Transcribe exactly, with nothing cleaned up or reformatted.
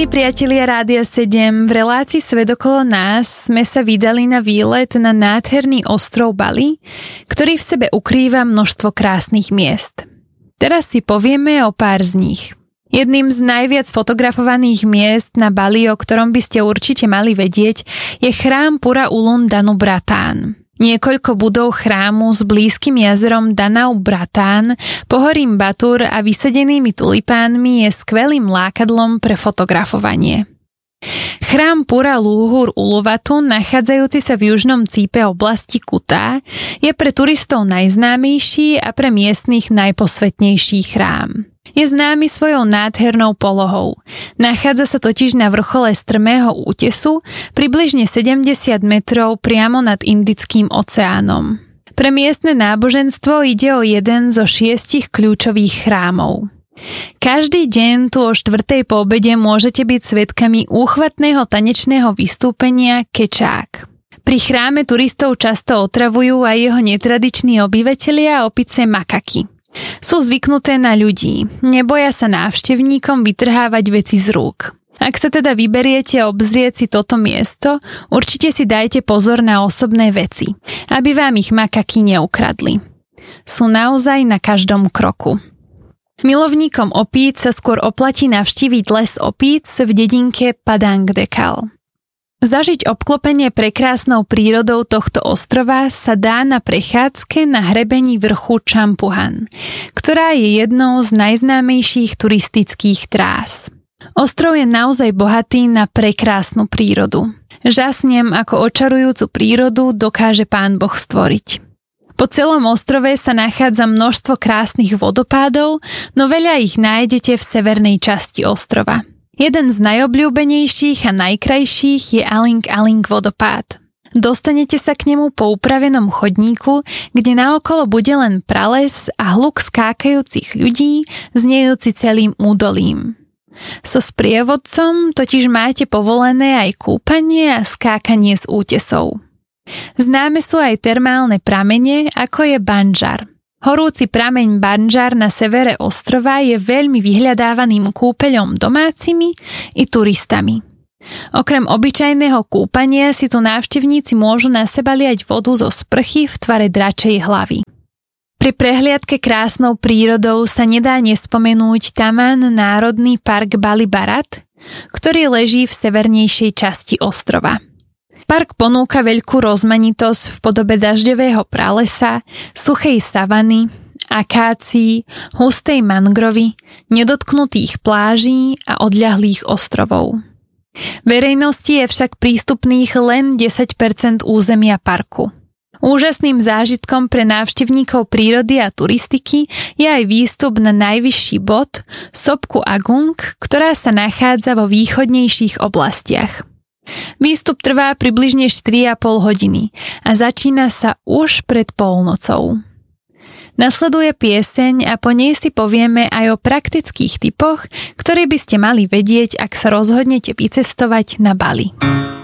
Milí priatelia Rádia sedem, v relácii Svet okolo nás sme sa vydali na výlet na nádherný ostrov Bali, ktorý v sebe ukrýva množstvo krásnych miest. Teraz si povieme o pár z nich. Jedným z najviac fotografovaných miest na Bali, o ktorom by ste určite mali vedieť, je chrám Pura Ulun Danu Bratán. Niekoľko budov chrámu s blízkym jazerom Danau Bratán, pohorím Batur a vysadenými tulipánmi je skvelým lákadlom pre fotografovanie. Chrám Pura Luhur Uluwatu, nachádzajúci sa v južnom cípe oblasti Kuta, je pre turistov najznámejší a pre miestnych najposvetnejší chrám. Je známy svojou nádhernou polohou. Nachádza sa totiž na vrchole strmého útesu, približne sedemdesiat metrov priamo nad Indickým oceánom. Pre miestne náboženstvo ide o jeden zo šiestich kľúčových chrámov. Každý deň tu o štvrtej po obede môžete byť svedkami úchvatného tanečného vystúpenia Kečák. Pri chráme turistov často otravujú aj jeho netradiční obyvatelia opice makaky. Sú zvyknuté na ľudí, neboja sa návštevníkom vytrhávať veci z rúk. Ak sa teda vyberiete obzrieť si toto miesto, určite si dajte pozor na osobné veci, aby vám ich makaky neukradli. Sú naozaj na každom kroku. Milovníkom opíc sa skôr oplatí navštíviť les opíc v dedinke Padang Dekal. Zažiť obklopenie prekrásnou prírodou tohto ostrova sa dá na prechádzke na hrebení vrchu Champuhan, ktorá je jednou z najznámejších turistických trás. Ostrov je naozaj bohatý na prekrásnu prírodu. Žasnem, ako očarujúcu prírodu dokáže Pán Boh stvoriť. Po celom ostrove sa nachádza množstvo krásnych vodopádov, no veľa ich nájdete v severnej časti ostrova. Jeden z najobľúbenejších a najkrajších je Aling Aling vodopád. Dostanete sa k nemu po upravenom chodníku, kde naokolo bude len prales a hluk skákajúcich ľudí, znejúci celým údolím. So sprievodcom totiž máte povolené aj kúpanie a skákanie z útesov. Známe sú aj termálne pramene, ako je Banjar. Horúci prameň Banjar na severe ostrova je veľmi vyhľadávaným kúpeľom domácimi i turistami. Okrem obyčajného kúpania si tu návštevníci môžu na seba liať vodu zo sprchy v tvare dračej hlavy. Pri prehliadke krásnou prírodou sa nedá nespomenúť Taman Národný park Bali Barat, ktorý leží v severnejšej časti ostrova. Park ponúka veľkú rozmanitosť v podobe dažďového pralesa, suchej savany, akácií, hustej mangrovy, nedotknutých pláží a odľahlých ostrovov. Verejnosti je však prístupných len desať percent územia parku. Úžasným zážitkom pre návštevníkov prírody a turistiky je aj výstup na najvyšší bod, sopku Agung, ktorá sa nachádza vo východnejších oblastiach. Výstup trvá približne štyri a pol hodiny a začína sa už pred polnocou. Nasleduje pieseň a po nej si povieme aj o praktických tipoch, ktoré by ste mali vedieť, ak sa rozhodnete vycestovať na Bali.